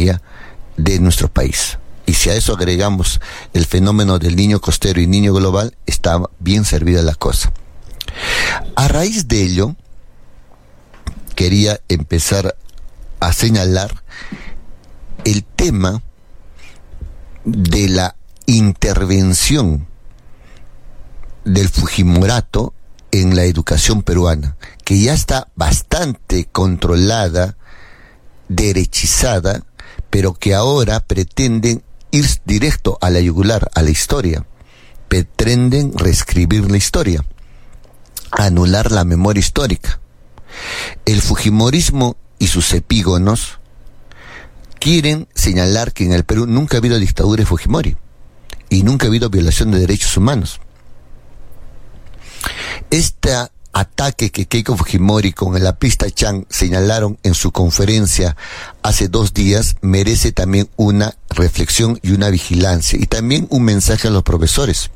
memoria de nuestro país. Y si a eso agregamos el fenómeno del niño costero y niño global, está bien servida la cosa. A raíz de ello, quería empezar a señalar el tema de la intervención del Fujimorato en la educación peruana, que ya está bastante controlada, derechizada, pero que ahora pretenden ir directo a la yugular, a la historia. Pretenden reescribir la historia, anular la memoria histórica. El fujimorismo y sus epígonos quieren señalar que en el Perú nunca ha habido dictadura de Fujimori y nunca ha habido violación de derechos humanos. Este ataque que Keiko Fujimori con el aprista Chang señalaron en su conferencia hace 2 días merece también una reflexión y una vigilancia, y también un mensaje a los profesores.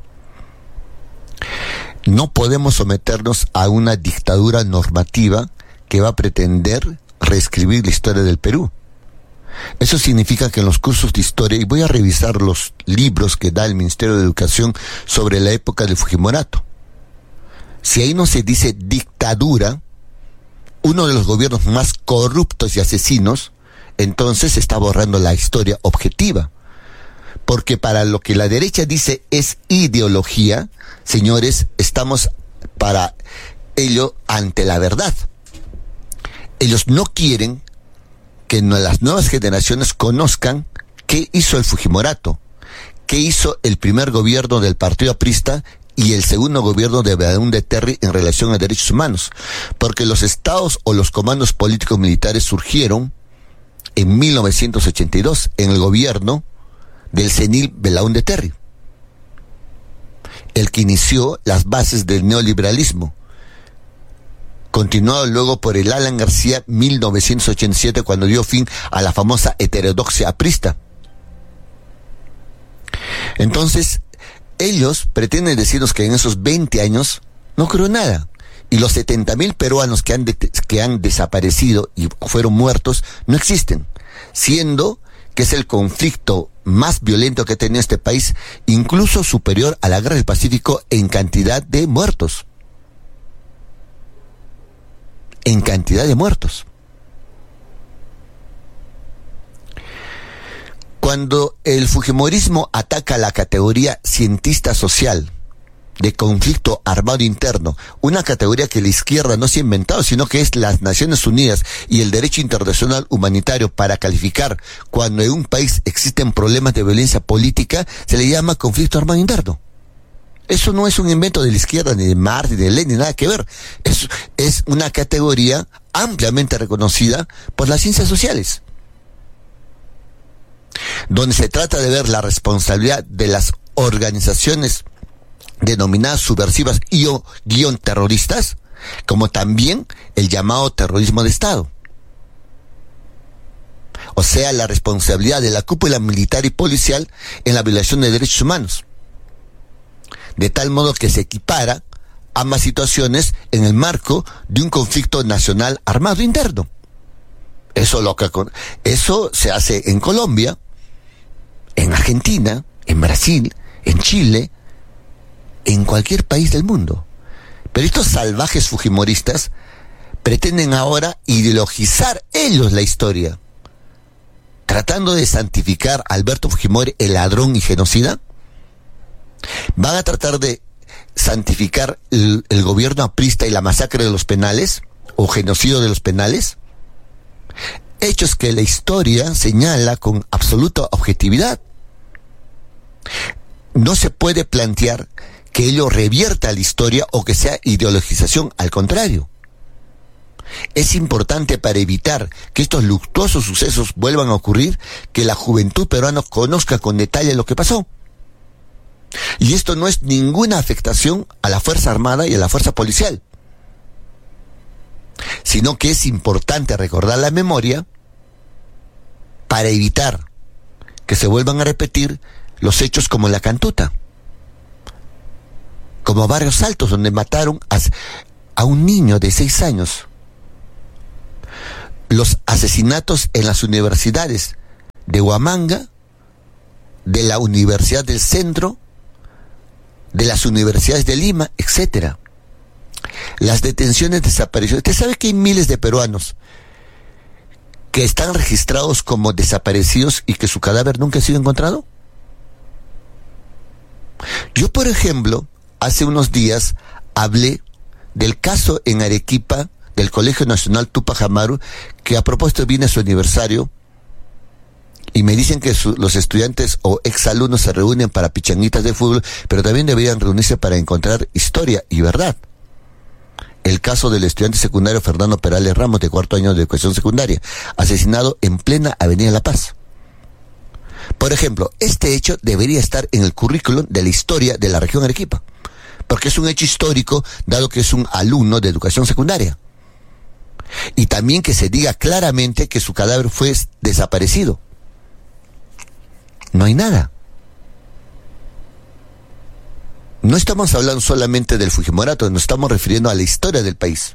No podemos someternos a una dictadura normativa que va a pretender reescribir la historia del Perú. Eso significa que en los cursos de historia, y voy a revisar los libros que da el Ministerio de Educación sobre la época del Fujimorato, si ahí no se dice dictadura, uno de los gobiernos más corruptos y asesinos, entonces se está borrando la historia objetiva. Porque para lo que la derecha dice es ideología, señores, estamos para ello ante la verdad. Ellos no quieren que las nuevas generaciones conozcan qué hizo el Fujimorato, qué hizo el primer gobierno del partido aprista y el segundo gobierno de Belaúnde Terry en relación a derechos humanos, porque los estados o los comandos políticos militares surgieron en 1982 en el gobierno del senil Belaúnde Terry, el que inició las bases del neoliberalismo, continuado luego por el Alan García 1987, cuando dio fin a la famosa heterodoxia aprista. Entonces, ellos pretenden decirnos que en esos 20 años no ocurrió nada. Y los 70,000 peruanos que han desaparecido y fueron muertos no existen. Siendo que es el conflicto más violento que ha tenido este país, incluso superior a la Guerra del Pacífico en cantidad de muertos. En cantidad de muertos. Cuando el fujimorismo ataca la categoría cientista social de conflicto armado interno, una categoría que la izquierda no se ha inventado, sino que es las Naciones Unidas y el derecho internacional humanitario para calificar cuando en un país existen problemas de violencia política, se le llama conflicto armado interno. Eso no es un invento de la izquierda, ni de Marx, ni de Lenin, nada que ver. Es una categoría ampliamente reconocida por las ciencias sociales, donde se trata de ver la responsabilidad de las organizaciones denominadas subversivas y o guión terroristas, como también el llamado terrorismo de Estado. O sea, la responsabilidad de la cúpula militar y policial en la violación de derechos humanos. De tal modo que se equipara ambas situaciones en el marco de un conflicto nacional armado interno. Eso se hace en Colombia, en Argentina, en Brasil, en Chile, en cualquier país del mundo. Pero estos salvajes fujimoristas pretenden ahora ideologizar ellos la historia, tratando de santificar a Alberto Fujimori, el ladrón y genocida. Van a tratar de santificar el gobierno aprista y la masacre de los penales, o genocidio de los penales, hechos que la historia señala con absoluta objetividad. No se puede plantear que ello revierta la historia o que sea ideologización, al contrario. Es importante, para evitar que estos luctuosos sucesos vuelvan a ocurrir, que la juventud peruana conozca con detalle lo que pasó. Y esto no es ninguna afectación a la Fuerza Armada y a la Fuerza Policial, sino que es importante recordar la memoria para evitar que se vuelvan a repetir los hechos como la Cantuta, como Barrios Altos, donde mataron a un niño de 6 años. Los asesinatos en las universidades, de Huamanga, de la Universidad del Centro, de las universidades de Lima, etcétera. Las detenciones, desapariciones. ¿Usted sabe que hay miles de peruanos que están registrados como desaparecidos y que su cadáver nunca ha sido encontrado? Yo, por ejemplo, hace unos días hablé del caso en Arequipa del Colegio Nacional Tupac Amaru, que a propósito viene su aniversario, y me dicen que los estudiantes o exalumnos se reúnen para pichanguitas de fútbol, pero también deberían reunirse para encontrar historia y verdad. El caso del estudiante secundario Fernando Perales Ramos, de 4º año de educación secundaria, asesinado en plena Avenida La Paz. Por ejemplo, este hecho debería estar en el currículum de la historia de la región Arequipa, porque es un hecho histórico, dado que es un alumno de educación secundaria. Y también que se diga claramente que su cadáver fue desaparecido. No hay nada. No estamos hablando solamente del Fujimorato, nos estamos refiriendo a la historia del país.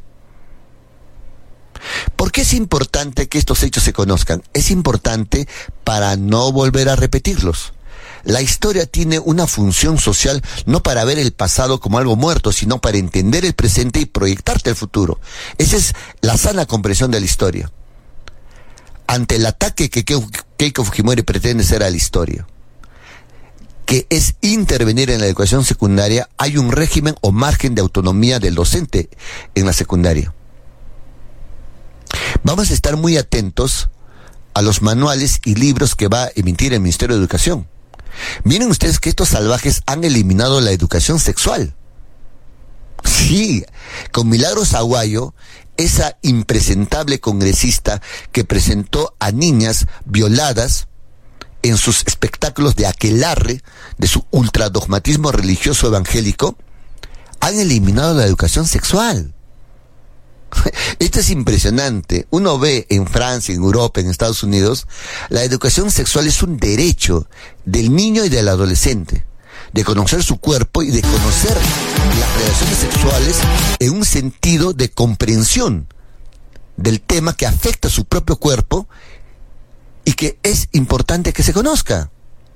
¿Por qué es importante que estos hechos se conozcan? Es importante para no volver a repetirlos. La historia tiene una función social no para ver el pasado como algo muerto, sino para entender el presente y proyectarte el futuro. Esa es la sana comprensión de la historia. Ante el ataque que Keiko Fujimori pretende hacer a la historia, que es intervenir en la educación secundaria, hay un régimen o margen de autonomía del docente en la secundaria. Vamos a estar muy atentos a los manuales y libros que va a emitir el Ministerio de Educación. Miren ustedes que estos salvajes han eliminado la educación sexual. Sí, con Milagros Aguayo, esa impresentable congresista que presentó a niñas violadas en sus espectáculos de aquelarre de su ultradogmatismo religioso evangélico, han eliminado la educación sexual. Esto es impresionante. Uno ve en Francia, en Europa, en Estados Unidos, la educación sexual es un derecho del niño y del adolescente, de conocer su cuerpo y de conocer las relaciones sexuales en un sentido de comprensión del tema que afecta a su propio cuerpo y que es importante que se conozca.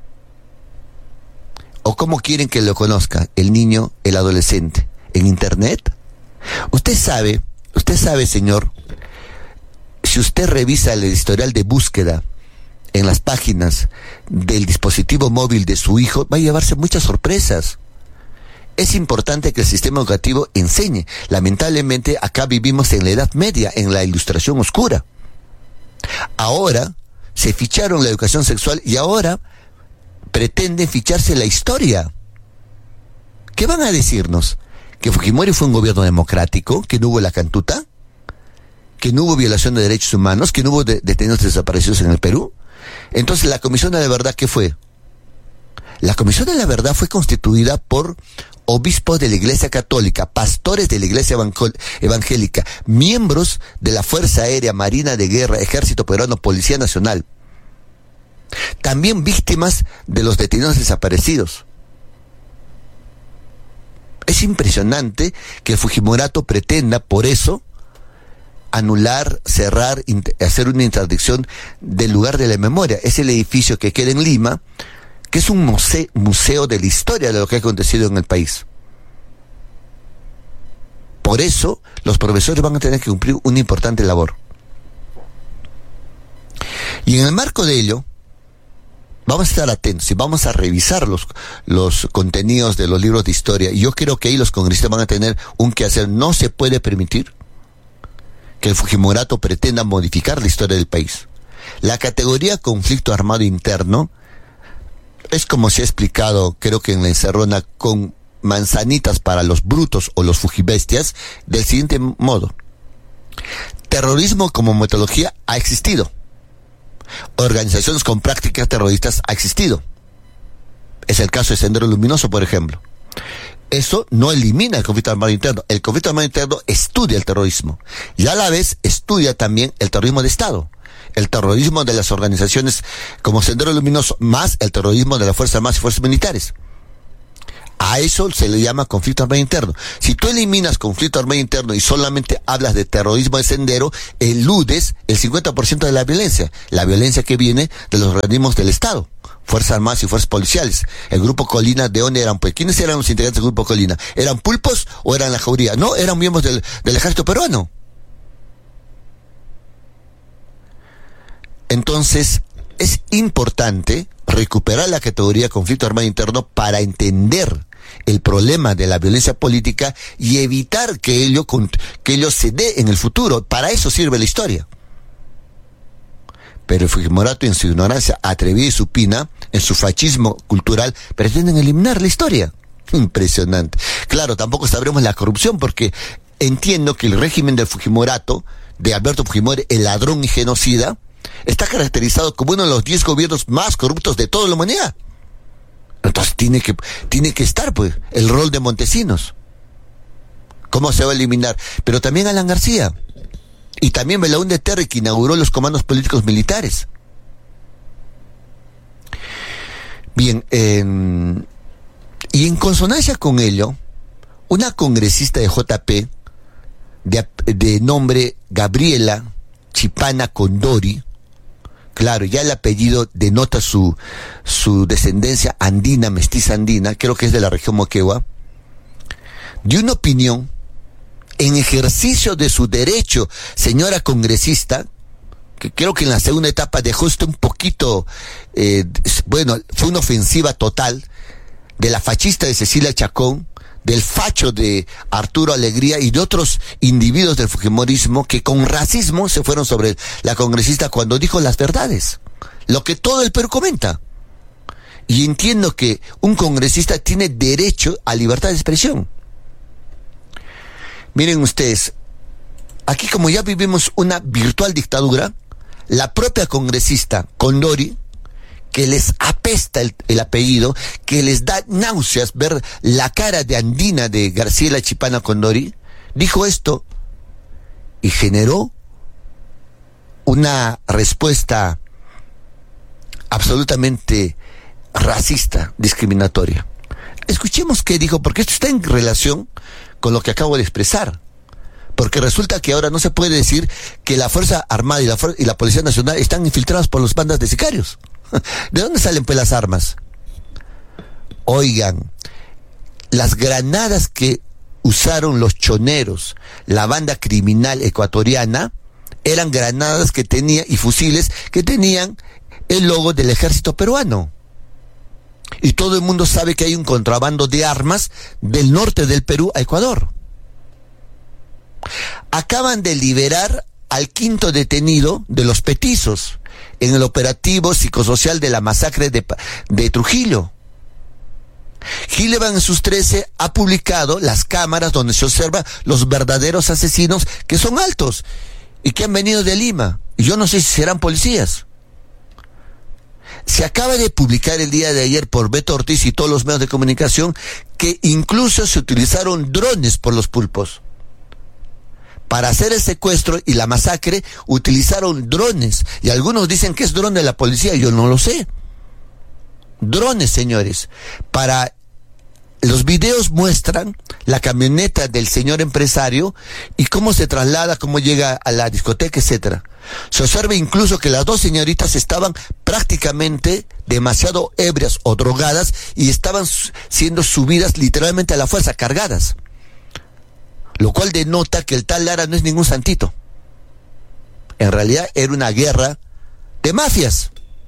¿O cómo quieren que lo conozca el niño, el adolescente? ¿En internet? Usted sabe, señor, si usted revisa el historial de búsqueda en las páginas del dispositivo móvil de su hijo, va a llevarse muchas sorpresas. Es importante que el sistema educativo enseñe. Lamentablemente, acá vivimos en la Edad Media, en la Ilustración Oscura. Ahora se ficharon la educación sexual y ahora pretenden ficharse la historia. ¿Qué van a decirnos? ¿Que Fujimori fue un gobierno democrático? ¿Que no hubo la cantuta? ¿Que no hubo violación de derechos humanos? ¿Que no hubo detenidos desaparecidos en el Perú? Entonces, ¿la Comisión de la Verdad qué fue? La Comisión de la Verdad fue constituida por obispos de la Iglesia Católica, pastores de la Iglesia Evangélica, miembros de la Fuerza Aérea, Marina de Guerra, Ejército Peruano, Policía Nacional. También víctimas de los detenidos desaparecidos. Es impresionante que el Fujimorato pretenda, por eso, anular, cerrar, hacer una interdicción del lugar de la memoria. Es el edificio que queda en Lima, que es un museo de la historia de lo que ha acontecido en el país. Por eso, los profesores van a tener que cumplir una importante labor. Y en el marco de ello, vamos a estar atentos y vamos a revisar los contenidos de los libros de historia. Y yo creo que ahí los congresistas van a tener un quehacer. No se puede permitir que el Fujimorato pretenda modificar la historia del país. La categoría conflicto armado interno es, como se ha explicado, creo que en la encerrona, con manzanitas para los brutos o los fujibestias, del siguiente modo. Terrorismo como metodología ha existido. Organizaciones con prácticas terroristas ha existido. Es el caso de Sendero Luminoso, por ejemplo. Eso no elimina el conflicto armado interno. El conflicto armado interno estudia el terrorismo y a la vez estudia también el terrorismo de Estado, el terrorismo de las organizaciones como Sendero Luminoso, más el terrorismo de las Fuerzas Armadas y Fuerzas Militares. A eso se le llama conflicto armado interno. Si tú eliminas conflicto armado interno y solamente hablas de terrorismo de sendero, eludes el 50% de la violencia que viene de los organismos del Estado, Fuerzas Armadas y Fuerzas Policiales. El Grupo Colina, ¿de dónde eran? Pues, ¿quiénes eran los integrantes del Grupo Colina? ¿Eran pulpos o eran la jauría? No, eran miembros del ejército peruano. Entonces, es importante recuperar la categoría de conflicto armado interno para entender el problema de la violencia política y evitar que ello se dé en el futuro. Para eso sirve la historia. Pero el Fujimorato, en su ignorancia atrevida y supina, en su fascismo cultural, pretenden eliminar la historia. Impresionante. Claro, tampoco sabremos la corrupción, porque entiendo que el régimen del Fujimorato, de Alberto Fujimori, el ladrón y genocida, está caracterizado como uno de los 10 gobiernos más corruptos de toda la humanidad. Entonces tiene que estar, pues, el rol de Montesinos. ¿Cómo se va a eliminar? Pero también Alan García. Y también Belaúnde Terry, que inauguró los comandos políticos militares. Bien, y en consonancia con ello, una congresista de JP, de nombre Gabriela Chipana Condori, claro, ya el apellido denota su descendencia andina, mestiza andina, creo que es de la región Moquegua, dio una opinión en ejercicio de su derecho, señora congresista, que creo que en la segunda etapa dejó esto un poquito, fue una ofensiva total de la fachista de Cecilia Chacón, del facho de Arturo Alegría y de otros individuos del fujimorismo que con racismo se fueron sobre la congresista cuando dijo las verdades, lo que todo el Perú comenta. Y entiendo que un congresista tiene derecho a libertad de expresión. Miren ustedes, aquí como ya vivimos una virtual dictadura, la propia congresista Condori, que les apesta el apellido, que les da náuseas ver la cara de andina de Graciela Chipana Condori, dijo esto y generó una respuesta absolutamente racista, discriminatoria. Escuchemos qué dijo, porque esto está en relación con lo que acabo de expresar. Porque resulta que ahora no se puede decir que la Fuerza Armada y la Policía Nacional están infiltrados por las bandas de sicarios. ¿De dónde salen pues las armas? Oigan, las granadas que usaron los choneros, la banda criminal ecuatoriana, eran granadas que tenía y fusiles que tenían el logo del ejército peruano. Y todo el mundo sabe que hay un contrabando de armas del norte del Perú a Ecuador. Acaban de liberar al 5º detenido de los petizos en el operativo psicosocial de la masacre de Trujillo. Gillivan en sus 13 ha publicado las cámaras donde se observa los verdaderos asesinos, que son altos y que han venido de Lima. Y yo no sé si serán policías. Se acaba de publicar el día de ayer por Beto Ortiz y todos los medios de comunicación que incluso se utilizaron drones por los pulpos. Para hacer el secuestro y la masacre utilizaron drones. Y algunos dicen que es dron de la policía, yo no lo sé. Drones, señores. Los videos muestran la camioneta del señor empresario y cómo se traslada, cómo llega a la discoteca, etcétera. Se observa incluso que las dos señoritas estaban prácticamente demasiado ebrias o drogadas y estaban siendo subidas literalmente a la fuerza, cargadas. Lo cual denota que el tal Lara no es ningún santito. En realidad era una guerra de mafias.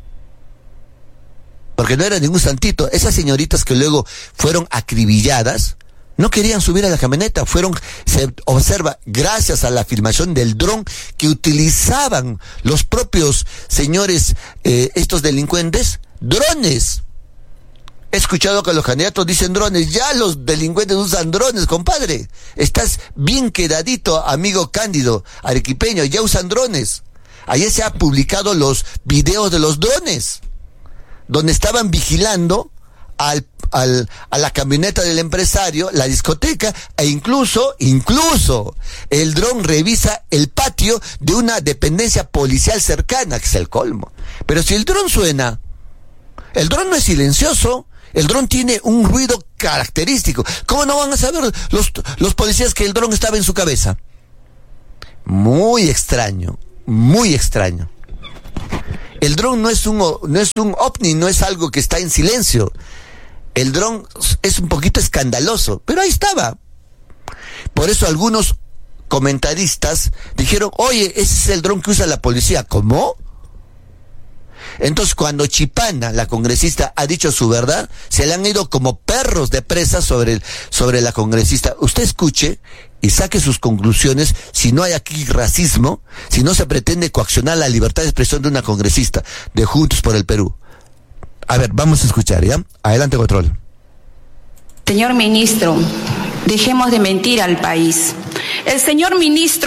Porque no era ningún santito. Esas señoritas que luego fueron acribilladas, no querían subir a la camioneta. Se observa, gracias a la filmación del dron que utilizaban los propios señores, estos delincuentes, drones. He escuchado que los candidatos dicen drones, ya los delincuentes usan drones, compadre. Estás bien quedadito, amigo Cándido, arequipeño, ya usan drones. Ayer se han publicado los videos de los drones, donde estaban vigilando a la camioneta del empresario, la discoteca, e incluso el dron revisa el patio de una dependencia policial cercana, que es el colmo. Pero si el dron suena, El dron no es silencioso. El dron tiene un ruido característico. ¿Cómo no van a saber los policías que el dron estaba en su cabeza? Muy extraño, muy extraño. El dron no es un ovni, no es algo que está en silencio. El dron es un poquito escandaloso, pero ahí estaba. Por eso algunos comentaristas dijeron, oye, ese es el dron que usa la policía. ¿Cómo? Entonces, cuando Chipana, la congresista, ha dicho su verdad, se le han ido como perros de presa sobre la congresista. Usted escuche y saque sus conclusiones si no hay aquí racismo, si no se pretende coaccionar la libertad de expresión de una congresista de Juntos por el Perú. A ver, vamos a escuchar, ¿ya? Adelante, control. Señor ministro, dejemos de mentir al país. El señor ministro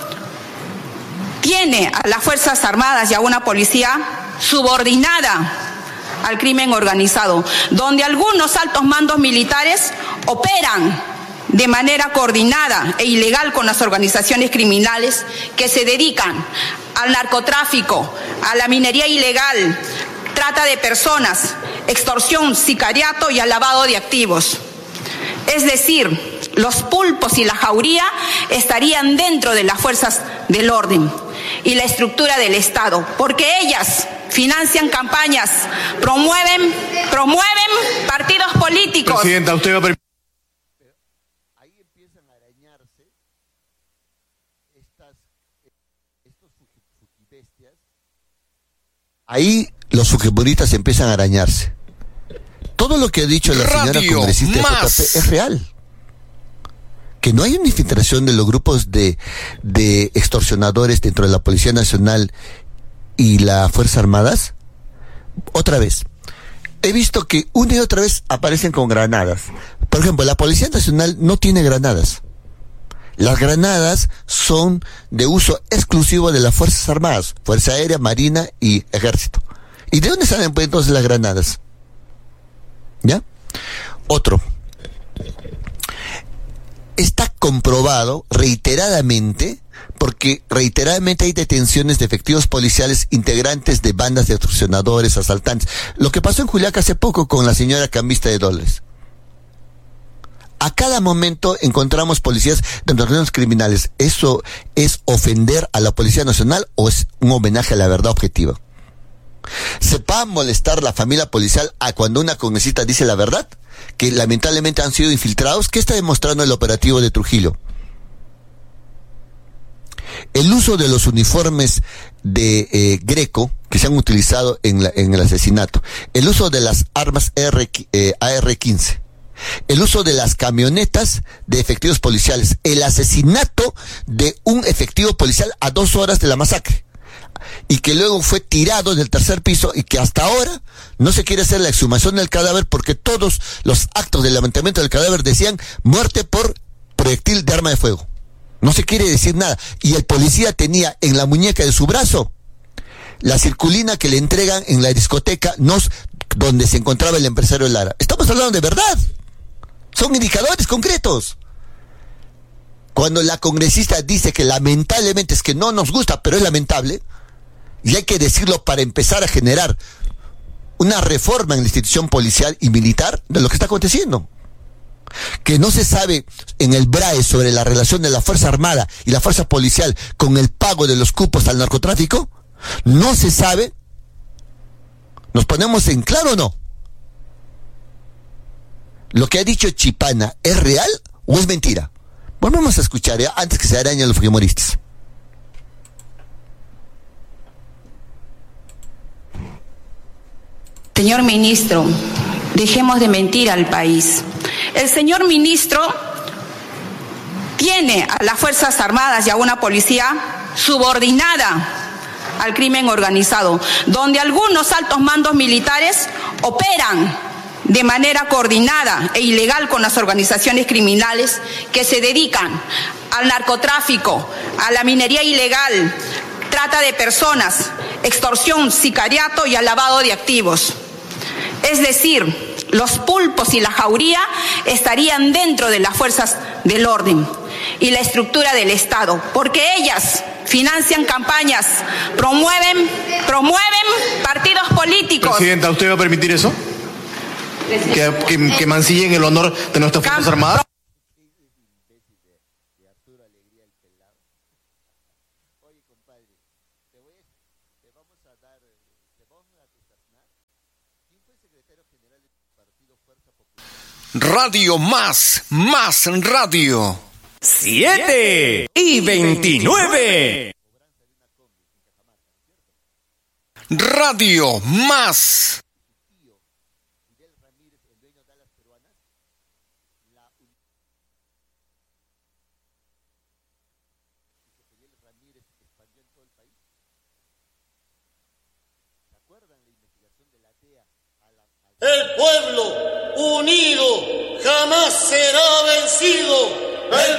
tiene a las Fuerzas Armadas y a una policía subordinada al crimen organizado, donde algunos altos mandos militares operan de manera coordinada e ilegal con las organizaciones criminales que se dedican al narcotráfico, a la minería ilegal, trata de personas, extorsión, sicariato y al lavado de activos. Es decir, los pulpos y la jauría estarían dentro de las fuerzas del orden y la estructura del Estado, porque ellas financian campañas, promueven partidos políticos. Presidenta, usted va a permitir. Ahí empiezan a arañarse estos fujibestias. Ahí los fujimoristas empiezan a arañarse. Todo lo que ha dicho la señora congresista de JP es real. Que no hay una infiltración de los grupos de extorsionadores dentro de la Policía Nacional y las Fuerzas Armadas. Otra vez, he visto que una y otra vez aparecen con granadas. Por ejemplo, la Policía Nacional no tiene granadas. Las granadas son de uso exclusivo de las Fuerzas Armadas, Fuerza Aérea, Marina y Ejército. ¿Y de dónde salen pues entonces las granadas? ¿Ya? Otro. Está comprobado reiteradamente, porque reiteradamente hay detenciones de efectivos policiales integrantes de bandas de extorsionadores, asaltantes. Lo que pasó en Juliaca hace poco con la señora cambista de dólares. A cada momento encontramos policías de organizaciones criminales. ¿Eso es ofender a la Policía Nacional o es un homenaje a la verdad objetiva? ¿Se va a molestar la familia policial a cuando una congresista dice la verdad? Que lamentablemente han sido infiltrados. ¿Qué está demostrando el operativo de Trujillo? El uso de los uniformes de Greco que se han utilizado en el asesinato, el uso de las armas AR-15, el uso de las camionetas de efectivos policiales, el asesinato de un efectivo policial a 2 horas de la masacre, y que luego fue tirado del tercer piso y que hasta ahora no se quiere hacer la exhumación del cadáver porque todos los actos de levantamiento del cadáver decían muerte por proyectil de arma de fuego. No se quiere decir nada. Y el policía tenía en la muñeca de su brazo la circulina que le entregan en la discoteca donde se encontraba el empresario Lara. Estamos hablando de verdad. Son indicadores concretos. Cuando la congresista dice que lamentablemente es que no nos gusta, pero es lamentable, y hay que decirlo para empezar a generar una reforma en la institución policial y militar de lo que está aconteciendo. Que no se sabe en el BRAE sobre la relación de la Fuerza Armada y la Fuerza Policial con el pago de los cupos al narcotráfico. No se sabe. ¿Nos ponemos en claro o no? ¿Lo que ha dicho Chipana es real o es mentira? Volvemos a escuchar antes que se arañen los fujimoristas. Señor ministro, dejemos de mentir al país. El señor ministro tiene a las Fuerzas Armadas y a una policía subordinada al crimen organizado, donde algunos altos mandos militares operan de manera coordinada e ilegal con las organizaciones criminales que se dedican al narcotráfico, a la minería ilegal, trata de personas, extorsión, sicariato y al lavado de activos. Es decir, los pulpos y la jauría estarían dentro de las fuerzas del orden y la estructura del Estado, porque ellas financian campañas, promueven partidos políticos. Presidenta, ¿usted va a permitir eso? Que mancillen el honor de nuestras Fuerzas Armadas. Radio Más Radio. 7:29. Radio Más. El pueblo unido jamás será vencido.